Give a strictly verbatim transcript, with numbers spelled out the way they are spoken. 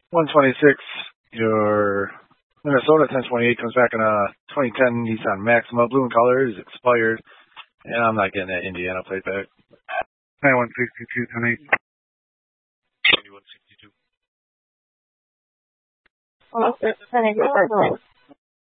one twenty-six, your Minnesota ten twenty-eight comes back in a twenty ten Nissan Maxima, blue in color, is expired, and I'm not getting that Indiana plate back. ninety-one sixty-two, ten eight. ninety-one sixty-two. Well, ten eight.